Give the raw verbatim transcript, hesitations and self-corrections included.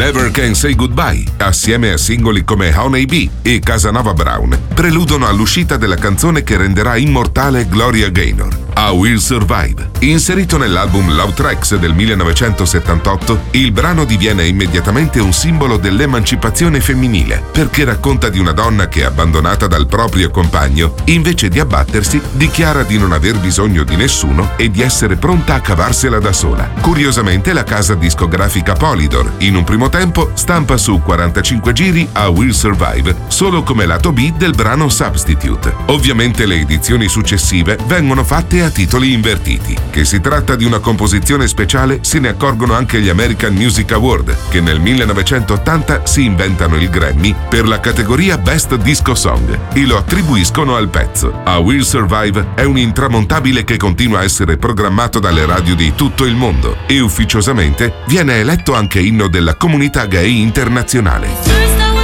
Never Can Say Goodbye, assieme a singoli come Honey Bee e Casanova Brown, preludono all'uscita della canzone che renderà immortale Gloria Gaynor, I Will Survive. Inserito nell'album Love Tracks del millenovecentosettantotto, il brano diviene immediatamente un simbolo dell'emancipazione femminile, perché racconta di una donna che, abbandonata dal proprio compagno, invece di abbattersi, dichiara di non aver bisogno di nessuno e di essere pronta a cavarsela da sola. Curiosamente, la casa discografica Polydor, in un primo tempo, stampa su quarantacinque giri I Will Survive solo come lato B del brano Substitute. Ovviamente le edizioni successive vengono fatte a titoli invertiti. Che si tratta di una composizione speciale se ne accorgono anche gli American Music Award, che nel millenovecentottanta si inventano il Grammy per la categoria Best Disco Song e lo attribuiscono al pezzo. I Will Survive è un intramontabile che continua a essere programmato dalle radio di tutto il mondo e ufficiosamente viene eletto anche inno della comunità gay internazionale.